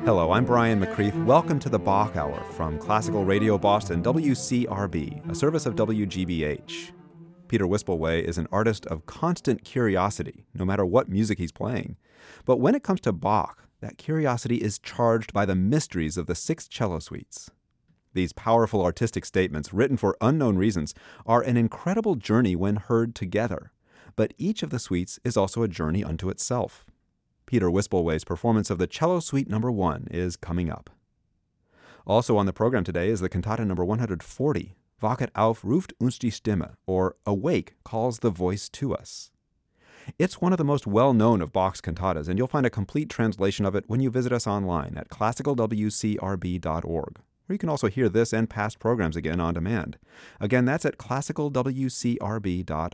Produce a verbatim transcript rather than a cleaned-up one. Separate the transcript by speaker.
Speaker 1: Hello, I'm Brian McCreath. Welcome to the Bach Hour from Classical Radio Boston, W C R B, a service of W G B H. Peter Wispelwey is an artist of constant curiosity, no matter what music he's playing. But when it comes to Bach, that curiosity is charged by the mysteries of the six cello suites. These powerful artistic statements, written for unknown reasons, are an incredible journey when heard together. But each of the suites is also a journey unto itself. Peter Wispelwey's performance of the Cello Suite Number One is coming up. Also on the program today is the cantata number one hundred forty, Wachet auf ruft uns die Stimme, or Awake calls the voice to us. It's one of the most well-known of Bach's cantatas, and you'll find a complete translation of it when you visit us online at classical w c r b dot org, where you can also hear this and past programs again on demand. Again, that's at classical w c r b dot